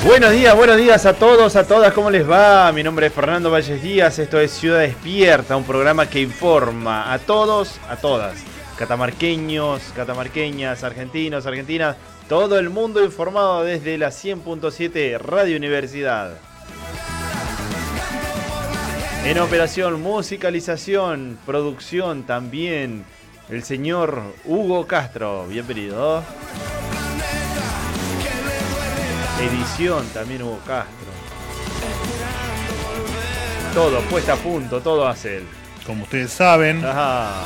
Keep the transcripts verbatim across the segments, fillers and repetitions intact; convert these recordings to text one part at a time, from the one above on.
Buenos días, buenos días a todos, a todas, ¿cómo les va? Mi nombre es Fernando Valles Díaz, esto es Ciudad Despierta, un programa que informa a todos, a todas, catamarqueños, catamarqueñas, argentinos, argentinas, todo el mundo informado desde la cien punto siete Radio Universidad. En operación, musicalización, producción también, el señor Hugo Castro, bienvenido. Edición también Hugo Castro. Todo, puesta a punto, todo hace él. Como ustedes saben. Ajá.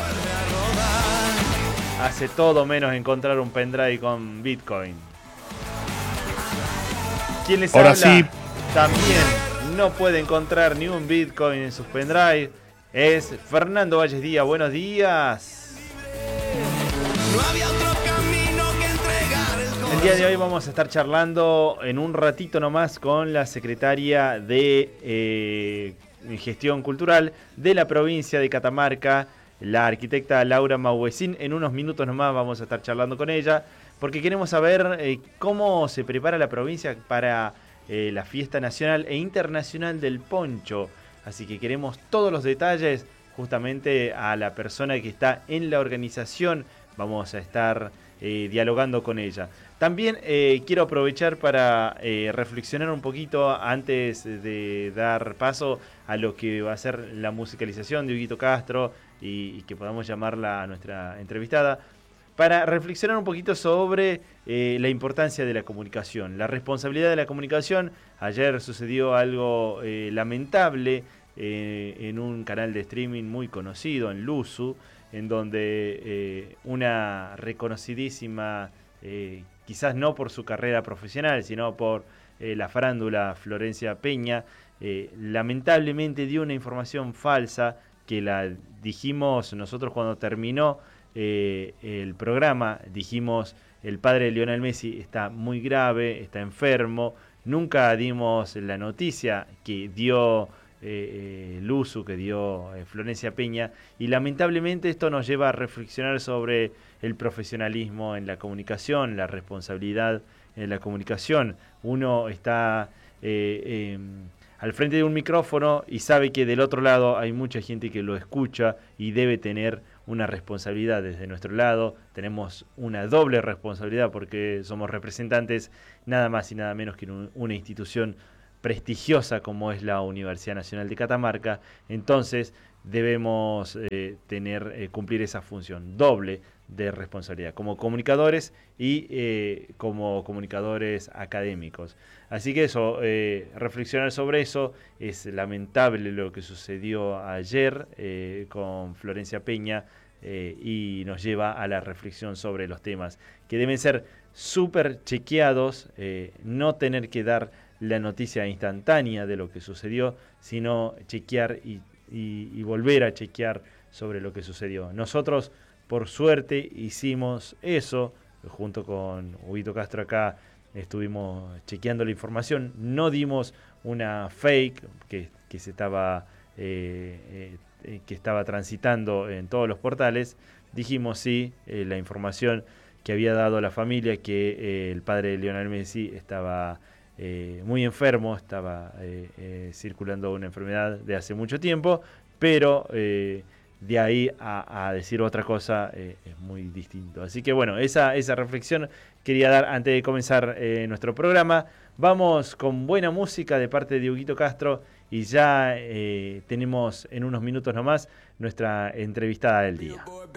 Hace todo menos encontrar un pendrive con Bitcoin. ¿Quién les Ahora habla? sí. También no puede encontrar ni un Bitcoin en sus pendrive. Es Fernando Valles Díaz. Buenos días. No había otro camino que entregar el corazón. El día de hoy vamos a estar charlando en un ratito nomás con la secretaria de eh, Gestión Cultural de la provincia de Catamarca, la arquitecta Laura Mauhuecín. En unos minutos nomás vamos a estar charlando con ella porque queremos saber eh, cómo se prepara la provincia para eh, la fiesta nacional e internacional del poncho. Así que queremos todos los detalles justamente a la persona que está en la organización. Vamos a estar eh, dialogando con ella. También eh, quiero aprovechar para eh, reflexionar un poquito antes de dar paso a lo que va a ser la musicalización de Huguito Castro y, y que podamos llamarla a nuestra entrevistada, para reflexionar un poquito sobre eh, la importancia de la comunicación, la responsabilidad de la comunicación. Ayer sucedió algo eh, lamentable eh, en un canal de streaming muy conocido, en Luzu, en donde eh, una reconocidísima, eh, quizás no por su carrera profesional, sino por eh, la farándula Florencia Peña, eh, lamentablemente dio una información falsa que la dijimos nosotros cuando terminó eh, el programa. Dijimos, el padre de Lionel Messi está muy grave, está enfermo. Nunca dimos la noticia que dio Eh, eh, Luzu, que dio eh, Florencia Peña, y lamentablemente esto nos lleva a reflexionar sobre el profesionalismo en la comunicación, la responsabilidad en la comunicación. Uno está eh, eh, al frente de un micrófono y sabe que del otro lado hay mucha gente que lo escucha y debe tener una responsabilidad. Desde nuestro lado tenemos una doble responsabilidad porque somos representantes nada más y nada menos que en una institución prestigiosa como es la Universidad Nacional de Catamarca. Entonces debemos eh, tener eh, cumplir esa función doble de responsabilidad como comunicadores y eh, como comunicadores académicos. Así que eso, eh, reflexionar sobre eso. Es lamentable lo que sucedió ayer eh, con Florencia Peña eh, y nos lleva a la reflexión sobre los temas que deben ser súper chequeados, eh, no tener que dar la noticia instantánea de lo que sucedió, sino chequear y, y, y volver a chequear sobre lo que sucedió. Nosotros, por suerte, hicimos eso, junto con Huguito Castro acá, estuvimos chequeando la información, no dimos una fake que, que se estaba, eh, eh, que estaba transitando en todos los portales. Dijimos sí, eh, la información que había dado la familia, que eh, el padre de Lionel Messi estaba Eh, muy enfermo, estaba eh, eh, circulando una enfermedad de hace mucho tiempo, pero eh, de ahí a, a decir otra cosa eh, es muy distinto. Así que bueno, esa, esa reflexión quería dar antes de comenzar eh, nuestro programa. Vamos con buena música de parte de Huguito Castro y ya eh, tenemos en unos minutos nomás nuestra entrevistada del día.